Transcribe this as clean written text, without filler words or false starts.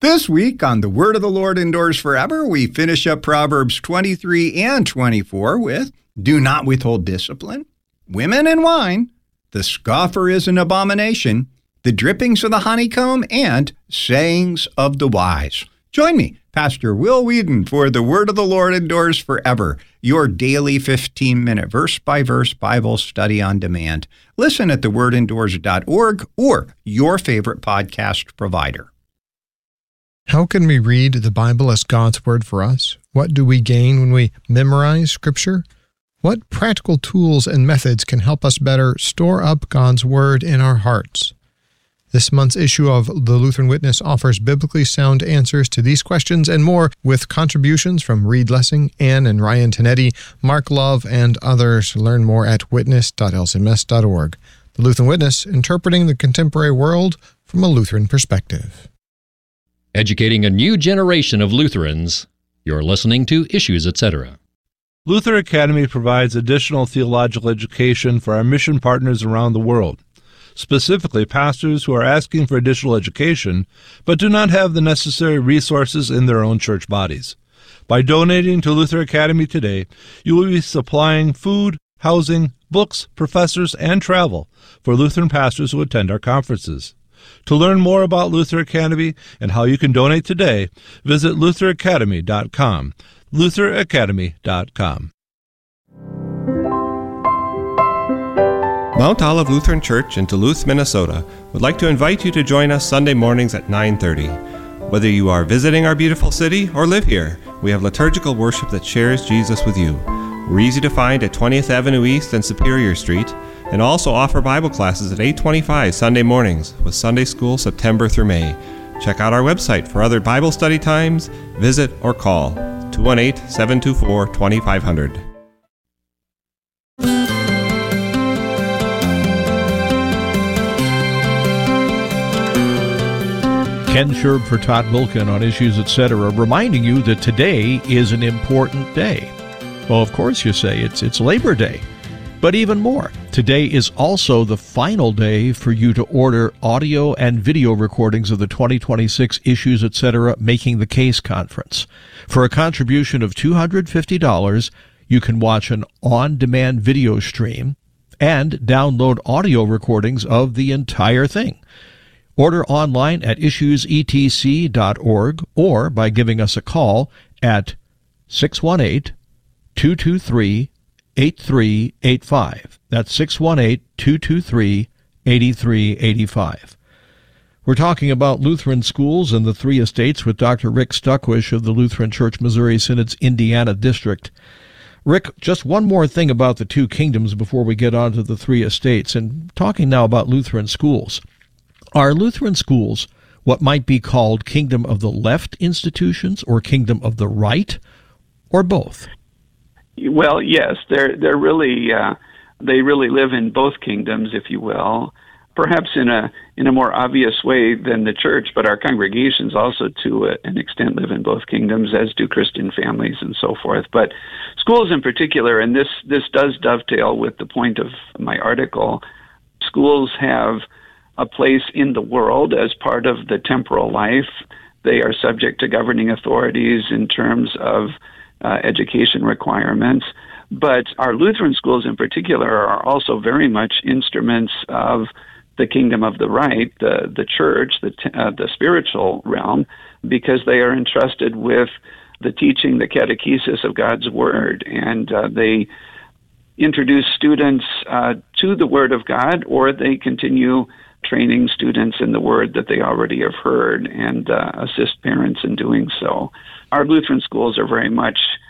This week on The Word of the Lord Endures Forever, we finish up Proverbs 23 and 24 with, do not withhold discipline, women and wine, the scoffer is an abomination, the drippings of the honeycomb, and sayings of the wise. Join me, Pastor Will Whedon, for The Word of the Lord Endures Forever, your daily 15-minute verse-by-verse Bible study on demand. Listen at thewordendures.org or your favorite podcast provider. How can we read the Bible as God's Word for us? What do we gain when we memorize Scripture? What practical tools and methods can help us better store up God's Word in our hearts? This month's issue of the Lutheran Witness offers biblically sound answers to these questions and more, with contributions from Reed Lessing, Ann and Ryan Tanetti, Mark Love, and others. Learn more at witness.lcms.org. The Lutheran Witness, interpreting the contemporary world from a Lutheran perspective. Educating a new generation of Lutherans. You're listening to Issues, Etc. Luther Academy provides additional theological education for our mission partners around the world, specifically pastors who are asking for additional education but do not have the necessary resources in their own church bodies. By donating to Luther Academy today, you will be supplying food, housing, books, professors, and travel for Lutheran pastors who attend our conferences. To learn more about Luther Academy and how you can donate today, visit lutheracademy.com. lutheracademy.com. Mount Olive Lutheran Church in Duluth, Minnesota would like to invite you to join us Sunday mornings at 9:30. Whether you are visiting our beautiful city or live here, we have liturgical worship that shares Jesus with you. We're easy to find at 20th Avenue East and Superior Street, and also offer Bible classes at 8:25 Sunday mornings with Sunday School September through May. Check out our website for other Bible study times, visit or call 218-724-2500. Ken Sherb for Todd Wilkin on Issues, Etc., reminding you that today is an important day. Well, of course you say it's Labor Day. But even more, today is also the final day for you to order audio and video recordings of the 2026 Issues, Etc. Making the Case Conference. For a contribution of $250, you can watch an on-demand video stream and download audio recordings of the entire thing. Order online at issuesetc.org or by giving us a call at 618-223-8385. That's 618-223-8385. We're talking about Lutheran schools and the Three Estates with Dr. Rick Stuckwish of the Lutheran Church Missouri Synod's Indiana District. Rick, just one more thing about the two kingdoms before we get on to the Three Estates, and talking now about Lutheran schools. Are Lutheran schools what might be called Kingdom of the Left institutions or Kingdom of the Right, or both? Well, yes, they're really they really live in both kingdoms, if you will. Perhaps in a more obvious way than the church, but our congregations also, to an extent, live in both kingdoms, as do Christian families and so forth. But schools in particular, and this does dovetail with the point of my article. Schools have a place in the world as part of the temporal life. They are subject to governing authorities in terms of education requirements. But our Lutheran schools in particular are also very much instruments of the kingdom of the right, the church, the spiritual realm, because they are entrusted with the teaching, the catechesis of God's Word, and they introduce students to the Word of God, or they continue training students in the Word that they already have heard and assist parents in doing so. Our Lutheran schools are very much